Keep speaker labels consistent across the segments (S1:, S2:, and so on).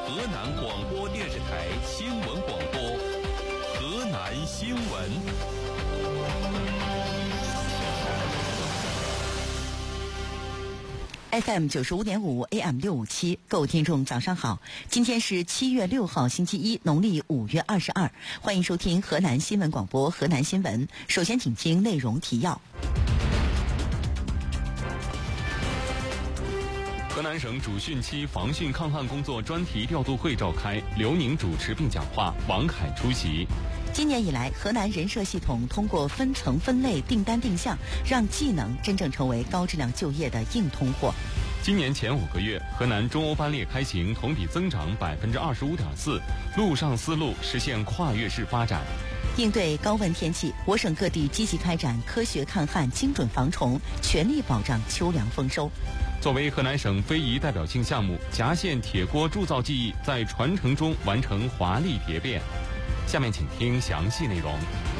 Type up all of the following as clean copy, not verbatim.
S1: 河南广播电视台新闻广播，河南新闻。
S2: FM 95.5 AM 657，各位听众早上好，今天是7月6号星期一，农历5月22，欢迎收听河南新闻广播河南新闻。首先请听内容提要。
S1: 河南省主汛期防汛抗旱工作专题调度会召开，刘宁主持并讲话，王凯出席。
S2: 今年以来，河南人社系统通过分层分类、订单定向，让技能真正成为高质量就业的硬通货。
S1: 今年前5个月，河南中欧班列开行同比增长25.4%，陆上丝路实现跨越式发展。
S2: 应对高温天气，我省各地积极开展科学抗旱、精准防虫，全力保障秋粮丰收。
S1: 作为河南省非遗代表性项目，夹县铁锅铸造技艺在传承中完成华丽蝶变。下面请听详细内容。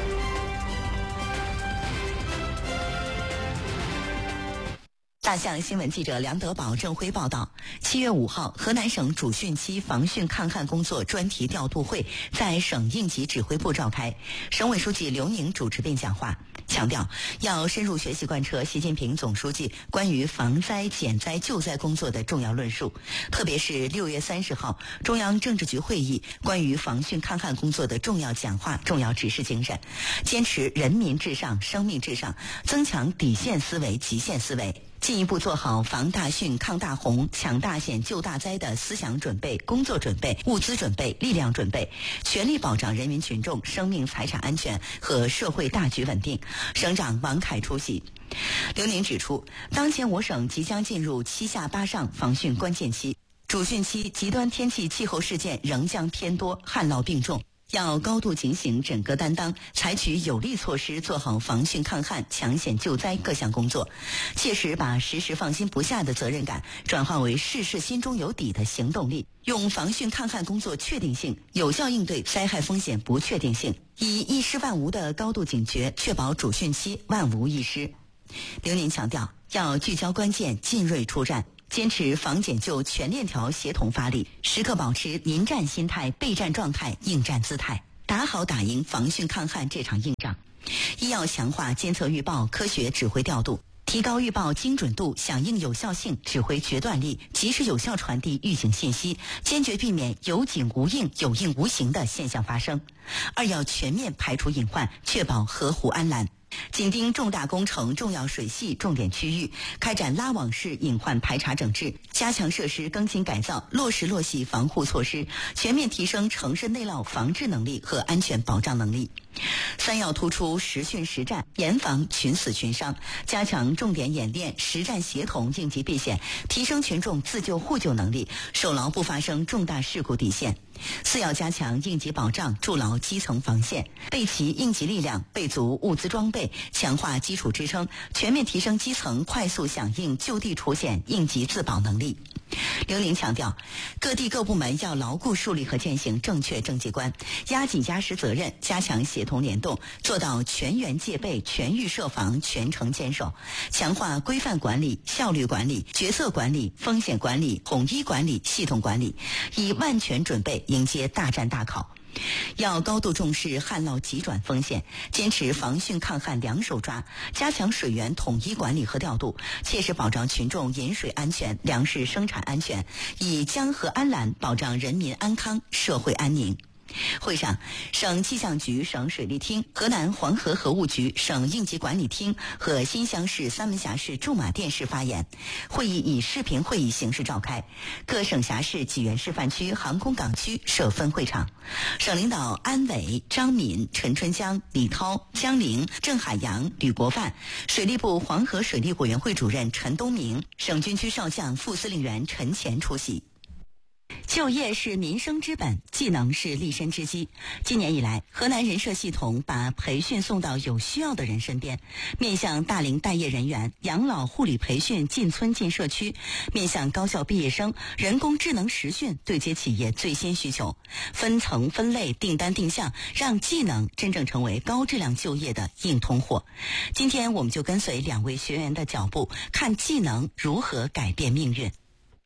S2: 大象新闻记者梁德宝郑辉报道，7月5号，河南省主汛期防汛抗旱工作专题调度会在省应急指挥部召开，省委书记刘宁主持并讲话，强调要深入学习贯彻习近平总书记关于防灾减灾救灾工作的重要论述，特别是6月30号中央政治局会议关于防汛抗旱工作的重要讲话、重要指示精神，坚持人民至上、生命至上，增强底线思维、极限思维，进一步做好防大汛、抗大洪、抢大险、救大灾的思想准备、工作准备、物资准备、力量准备，全力保障人民群众生命财产安全和社会大局稳定。省长王凯出席。刘宁指出，当前我省即将进入7下8上防汛关键期，主汛期极端天气气候事件仍将偏多，旱涝并重，要高度警醒、整个担当，采取有力措施，做好防汛抗旱、抢险救灾各项工作，切实把时时放心不下的责任感转化为事事心中有底的行动力，用防汛抗旱工作确定性有效应对灾害风险不确定性，以一失万无的高度警觉，确保主汛期万无一失。刘宁强调，要聚焦关键，进锐出战，坚持防减救全链条协同发力，时刻保持临战心态、备战状态、应战姿态，打好打赢防汛抗旱这场硬仗。一要强化监测预报、科学指挥调度，提高预报精准度、响应有效性、指挥决断力，及时有效传递预警信息，坚决避免有警无应、有应无形的现象发生。二要全面排除隐患，确保河湖安澜。紧盯重大工程、重要水系、重点区域，开展拉网式隐患排查整治，加强设施更新改造，落实落细防护措施，全面提升城市内涝防治能力和安全保障能力。三要突出实训实战，严防群死群伤，加强重点演练、实战协同应急避险，提升群众自救互救能力，守牢不发生重大事故底线。四要加强应急保障，筑牢基层防线，备齐应急力量，备足物资装备，强化基础支撑，全面提升基层快速响应、就地除险、应急自保能力。刘宁强调，各地各部门要牢固树立和践行正确政绩观，压紧压实责任，加强协同联动，做到全员戒备、全域设防、全程坚守，强化规范管理、效率管理、决策管理、风险管理、统一管理、系统管理，以万全准备迎接大战大考。要高度重视旱涝急转风险，坚持防汛抗旱两手抓，加强水源统一管理和调度，切实保障群众饮水安全、粮食生产安全，以江河安澜保障人民安康、社会安宁。会上，省气象局、省水利厅、河南黄河河务局、省应急管理厅和新乡市三门峡市驻马店市发言。会议以视频会议形式召开，各省辖市济源示范区、航空港区设分会场。省领导安伟、张敏、陈春江、李涛、江玲、郑海洋、吕国范，水利部黄河水利委员会主任陈东明，省军区少将副司令员陈乾出席。就业是民生之本，技能是立身之基。今年以来，河南人社系统把培训送到有需要的人身边，面向大龄待业人员、养老护理培训进村进社区，面向高校毕业生，人工智能实训对接企业最新需求，分层分类、订单定向，让技能真正成为高质量就业的硬通货。今天我们就跟随2位学员的脚步，看技能如何改变命运。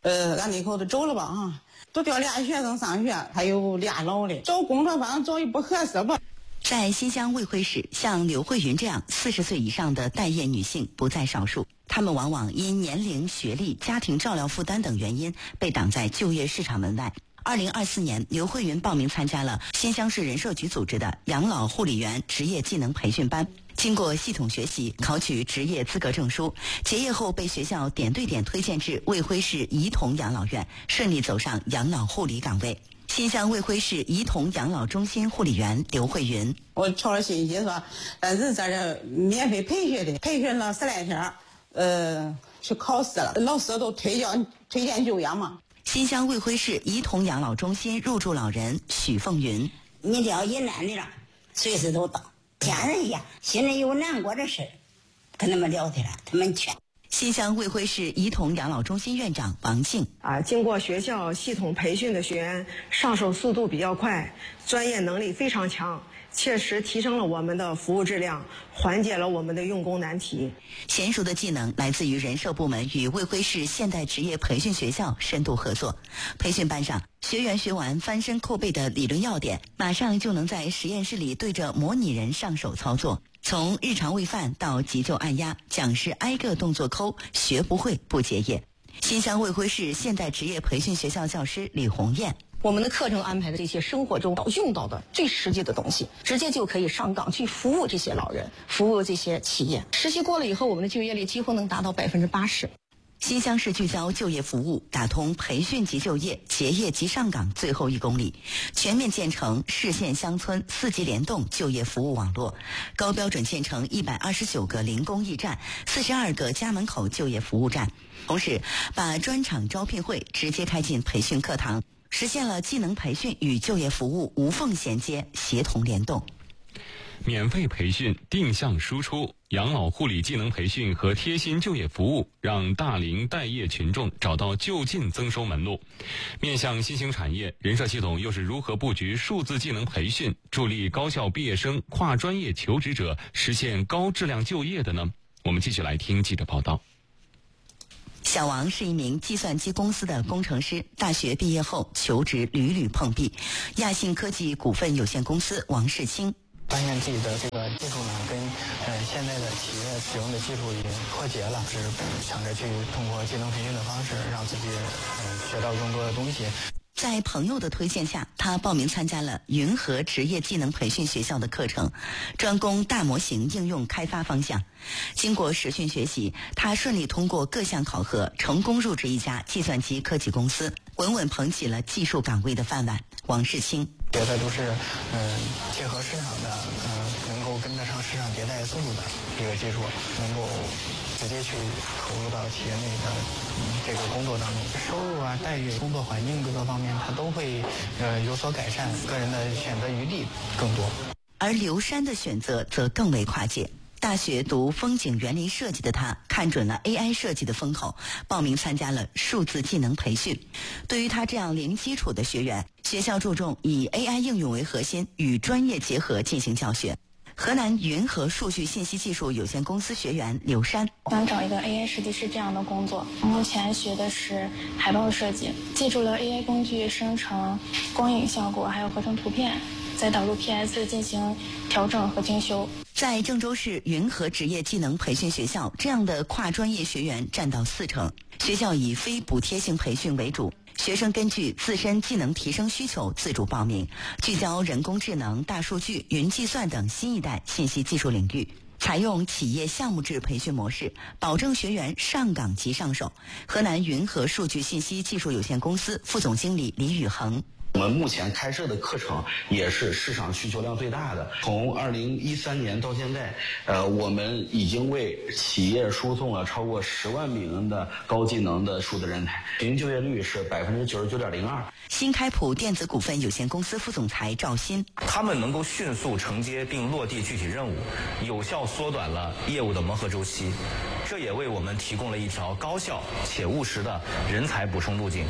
S3: 俺那口子走了吧啊，都调俩学生上学，还有俩老的，找工作反正找也不合适吧。
S2: 在新乡卫辉市，像刘慧云这样40岁以上的待业女性不在少数，她们往往因年龄、学历、家庭照料负担等原因被挡在就业市场门外。2024年，刘慧云报名参加了新乡市人社局组织的养老护理员职业技能培训班，经过系统学习，考取职业资格证书，结业后被学校点对点推荐至卫辉市怡童养老院，顺利走上养老护理岗位。新乡卫辉市怡童养老中心护理员刘慧云，
S3: 我抄了信息说，是这免费培训的，培训了10来天，去考试了，老师都推荐就业嘛。
S2: 新乡卫辉市怡童养老中心入住老人许凤云，
S4: 你只要一难的了，随时都到。家人呀，心里有难过的事，跟他们聊起来，他们劝。
S2: 新乡卫辉市怡童养老中心院长王静
S5: 经过学校系统培训的学员上手速度比较快，专业能力非常强，切实提升了我们的服务质量，缓解了我们的用工难题。
S2: 娴熟的技能来自于人社部门与卫辉市现代职业培训学校深度合作。培训班上，学员学完翻身扣背的理论要点，马上就能在实验室里对着模拟人上手操作。从日常喂饭到急救按压，讲师挨个动作抠，学不会不结业。新乡卫辉市现代职业培训学校教师李红艳，
S6: 我们的课程安排的这些生活中用到的最实际的东西，直接就可以上岗去服务这些老人，服务这些企业。实习过了以后，我们的就业率几乎能达到80%。
S2: 新乡市聚焦就业服务，打通培训及就业、结业及上岗最后1公里，全面建成市县乡村4级联动就业服务网络，高标准建成129个零工驿站、42个家门口就业服务站，同时把专场招聘会直接开进培训课堂，实现了技能培训与就业服务无缝衔接、协同联动。
S1: 免费培训、定向输出、养老护理技能培训和贴心就业服务，让大龄待业群众找到就近增收门路。面向新兴产业，人社系统又是如何布局数字技能培训，助力高校毕业生、跨专业求职者实现高质量就业的呢？我们继续来听记者报道。
S2: 小王是一名计算机公司的工程师，大学毕业后求职屡屡碰壁。亚信科技股份有限公司王世清
S7: 发现自己的这个技术呢，跟现在的企业使用的技术已经脱节了，是想着去通过技能培训的方式，让自己学到更多的东西。
S2: 在朋友的推荐下，他报名参加了云和职业技能培训学校的课程，专攻大模型应用开发方向。经过实训学习，他顺利通过各项考核，成功入职一家计算机科技公司，稳稳捧起了技术岗位的饭碗。王世清
S7: 觉得都是切合市场的，能够跟得上市场迭代速度的一个技术，能够直接去投入到企业内的这个工作当中，收入啊、待遇、工作环境各个方面，它都会有所改善，个人的选择余地更多。
S2: 而刘山的选择则更为跨界。大学读风景园林设计的他，看准了 AI 设计的风口，报名参加了数字技能培训。对于他这样零基础的学员，学校注重以 AI 应用为核心，与专业结合进行教学。河南云和数据信息技术有限公司学员刘山，
S8: 想找一个 AI 设计师这样的工作。目前学的是海报设计，借助了 AI 工具生成光影效果，还有合成图片，再导入 PS 进行调整和精修。
S2: 在郑州市云和职业技能培训学校，这样的跨专业学员占到40%。学校以非补贴性培训为主，学生根据自身技能提升需求自主报名，聚焦人工智能、大数据、云计算等新一代信息技术领域，采用企业项目制培训模式，保证学员上岗即上手。河南云和数据信息技术有限公司副总经理李宇恒，
S9: 我们目前开设的课程也是市场需求量最大的。从2013年到现在，我们已经为企业输送了超过10万名的高技能的数字人才，平均就业率是99.02%。
S2: 新开普电子股份有限公司副总裁赵鑫，
S10: 他们能够迅速承接并落地具体任务，有效缩短了业务的磨合周期，这也为我们提供了一条高效且务实的人才补充路径。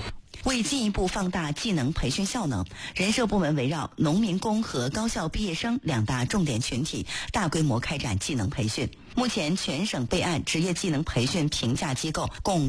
S2: 为进一步放大技能培训效能，人社部门围绕农民工和高校毕业生2大重点群体，大规模开展技能培训。目前全省备案职业技能培训评价机构共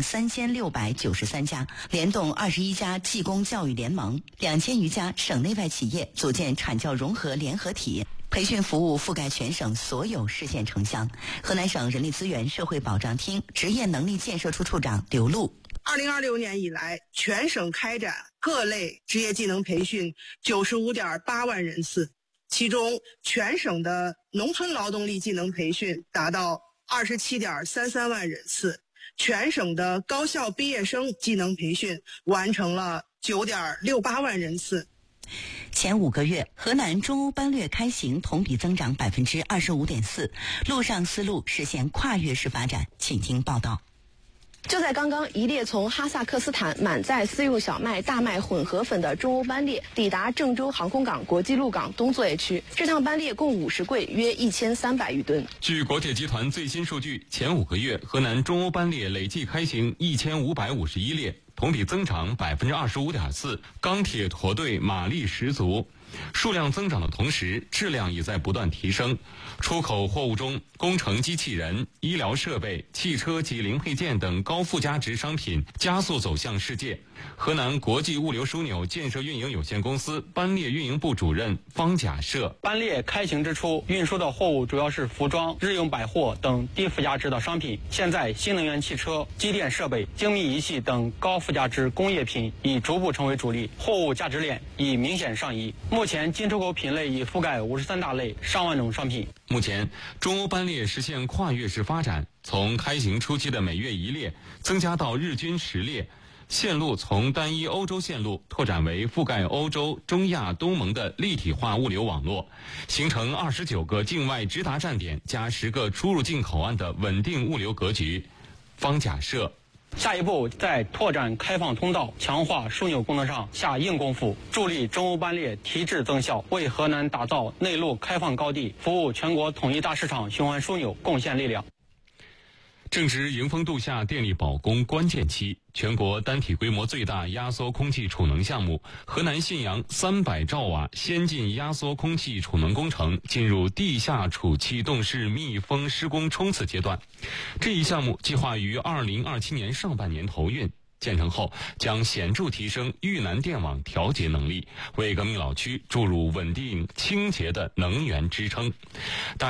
S2: 3693家，联动21家技工教育联盟，2000余家省内外企业组建产教融合联合体。培训服务覆盖全省所有市县城乡。河南省人力资源社会保障厅职业能力建设处处长刘璐
S5: ，2026年以来，全省开展各类职业技能培训95.8万人次，其中全省的农村劳动力技能培训达到27.33万人次，全省的高校毕业生技能培训完成了9.68万人次。
S2: 前5个月，河南中欧班列开行同比增长25.4%，陆上丝路实现跨越式发展。请听报道。
S6: 就在刚刚，一列从哈萨克斯坦满载私用小麦、大麦混合粉的中欧班列抵达郑州航空港国际陆港东作业区。这趟班列共50柜，约1300余吨。
S1: 据国铁集团最新数据，前5个月，河南中欧班列累计开行1551列，同比增长25.4%，钢铁驼队马力十足。数量增长的同时，质量也在不断提升。出口货物中，工程机器人、医疗设备、汽车及零配件等高附加值商品加速走向世界。河南国际物流枢纽建设运营有限公司班列运营部主任方甲社：
S11: 班列开行之初，运输的货物主要是服装、日用百货等低附加值的商品。现在，新能源汽车、机电设备、精密仪器等高附加值工业品已逐步成为主力，货物价值链已明显上移。目前进出口品类已覆盖53大类上万种商品。
S1: 目前，中欧班列实现跨越式发展，从开行初期的每月1列增加到日均10列。线路从单一欧洲线路拓展为覆盖欧洲、中亚、东盟的立体化物流网络，形成29个境外直达站点加10个出入境口岸的稳定物流格局。方甲社：
S11: 下一步，在拓展开放通道、强化枢纽功能上下硬功夫，助力中欧班列提质增效，为河南打造内陆开放高地、服务全国统一大市场循环枢纽贡献力量。
S1: 正值迎峰度夏电力保供关键期，全国单体规模最大压缩空气储能项目河南信阳300兆瓦先进压缩空气储能工程进入地下储气动式密封施工冲刺阶段。这一项目计划于2027年上半年投运，建成后将显著提升豫南电网调节能力，为革命老区注入稳定清洁的能源支撑。